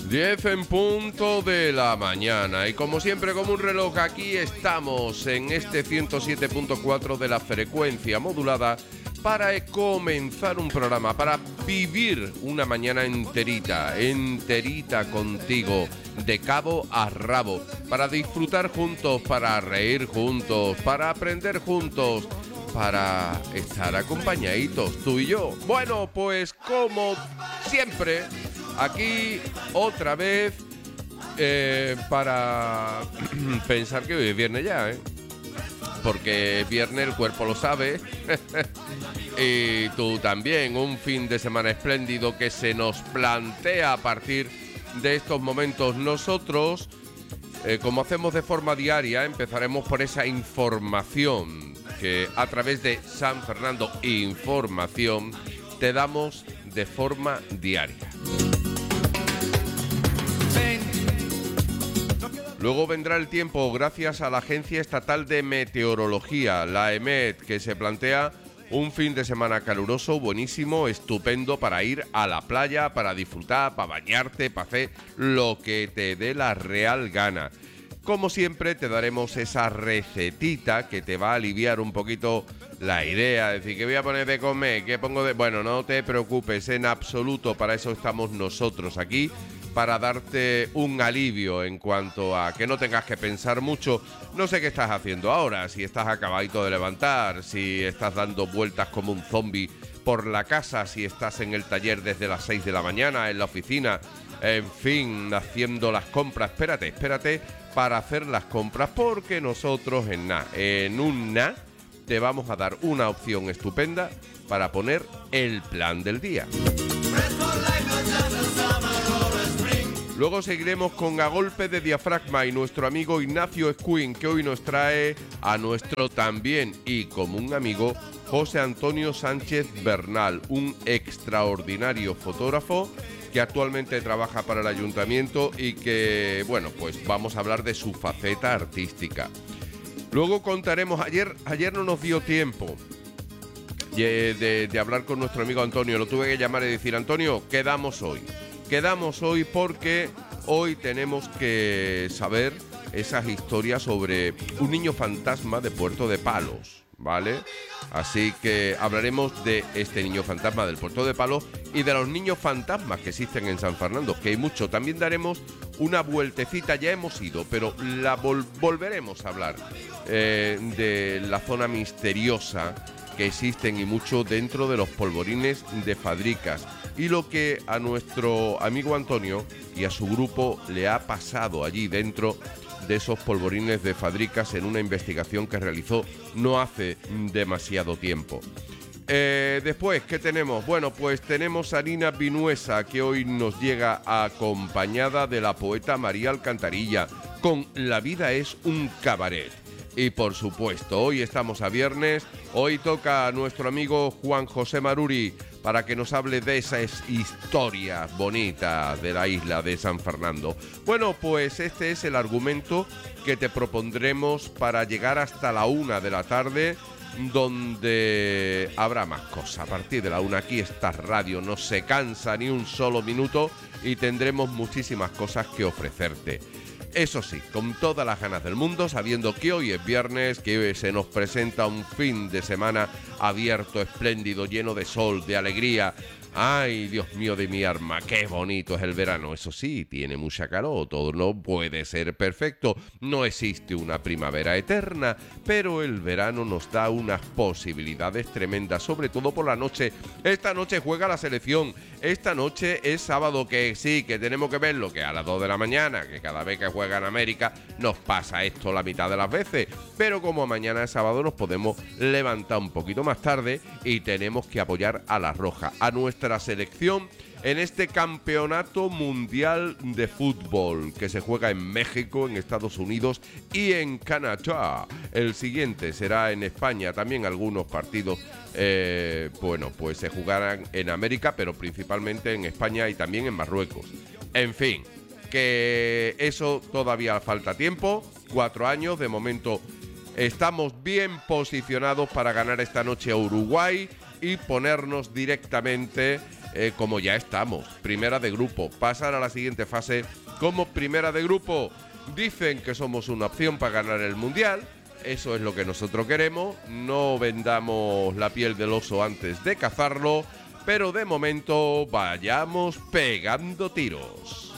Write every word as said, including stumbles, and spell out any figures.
diez en punto de la mañana y como siempre, como un reloj, aquí estamos en este ciento siete punto cuatro de la frecuencia modulada para comenzar un programa, para vivir una mañana enterita, enterita contigo, de cabo a rabo, para disfrutar juntos, para reír juntos, para aprender juntos, para estar acompañaditos, tú y yo. Bueno, pues como siempre, aquí otra vez eh, para pensar que hoy es viernes ya, ¿eh? Porque es viernes, el cuerpo lo sabe. Y tú también, un fin de semana espléndido que se nos plantea a partir de estos momentos. Nosotros, eh, como hacemos de forma diaria, empezaremos por esa información que a través de San Fernando Información te damos de forma diaria. Luego vendrá el tiempo gracias a la Agencia Estatal de Meteorología, la EMET, que se plantea un fin de semana caluroso, buenísimo, estupendo para ir a la playa, para disfrutar, para bañarte, para hacer lo que te dé la real gana. Como siempre, te daremos esa recetita que te va a aliviar un poquito la idea, es decir, ¿qué voy a poner de comer? ¿Qué pongo de...? Bueno, no te preocupes, en absoluto, para eso estamos nosotros aquí, para darte un alivio en cuanto a que no tengas que pensar mucho. No sé qué estás haciendo ahora, si estás acabadito de levantar, si estás dando vueltas como un zombie por la casa, si estás en el taller desde las seis de la mañana, en la oficina, en fin, haciendo las compras. Espérate, espérate para hacer las compras, porque nosotros en na, en un na, te vamos a dar una opción estupenda para poner el plan del día. Luego seguiremos con A Golpe de Diafragma y nuestro amigo Ignacio Escuín, que hoy nos trae a nuestro también y común amigo José Antonio Sánchez Bernal, un extraordinario fotógrafo que actualmente trabaja para el ayuntamiento y que, bueno, pues vamos a hablar de su faceta artística. Luego contaremos, ayer, ayer no nos dio tiempo de, de, de hablar con nuestro amigo Antonio, lo tuve que llamar y decir, Antonio, quedamos hoy. Quedamos hoy porque hoy tenemos que saber esas historias sobre un niño fantasma de Puerto de Palos, ¿vale? Así que hablaremos de este niño fantasma del Puerto de Palos y de los niños fantasmas que existen en San Fernando, que hay mucho. También daremos una vueltecita, ya hemos ido, pero la vol- volveremos a hablar eh, de la zona misteriosa que existen y mucho dentro de los polvorines de Fadricas. Y lo que a nuestro amigo Antonio y a su grupo le ha pasado allí dentro de esos polvorines de Fadricas en una investigación que realizó no hace demasiado tiempo. Eh, después, ¿qué tenemos? Bueno, pues tenemos a Nina Vinuesa, que hoy nos llega acompañada de la poeta María Alcantarilla, con La vida es un cabaret. Y por supuesto, hoy estamos a viernes, hoy toca a nuestro amigo Juan José Maruri para que nos hable de esas historias bonitas de la isla de San Fernando. Bueno, pues este es el argumento que te propondremos para llegar hasta la una de la tarde, donde habrá más cosas. A partir de la una aquí esta radio no se cansa ni un solo minuto y tendremos muchísimas cosas que ofrecerte. Eso sí, con todas las ganas del mundo, sabiendo que hoy es viernes, que hoy se nos presenta un fin de semana abierto, espléndido, lleno de sol, de alegría. Ay, Dios mío de mi arma, qué bonito es el verano. Eso sí, tiene mucha calor, todo no puede ser perfecto. No existe una primavera eterna, pero el verano nos da unas posibilidades tremendas, sobre todo por la noche. Esta noche juega la selección. Esta noche es sábado, que sí, que tenemos que verlo, que a las dos de la mañana, que cada vez que juega en América nos pasa esto la mitad de las veces. Pero como mañana es sábado nos podemos levantar un poquito más tarde y tenemos que apoyar a la Roja, a nuestra selección en este campeonato mundial de fútbol que se juega en México, en Estados Unidos y en Canadá. El siguiente será en España, también algunos partidos eh, bueno, pues se jugarán en América, pero principalmente en España y también en Marruecos. En fin, que eso todavía falta tiempo, cuatro años, de momento estamos bien posicionados para ganar esta noche a Uruguay y ponernos directamente eh, como ya estamos, primera de grupo, pasar a la siguiente fase como primera de grupo. Dicen que somos una opción para ganar el Mundial, eso es lo que nosotros queremos, no vendamos la piel del oso antes de cazarlo, pero de momento vayamos pegando tiros.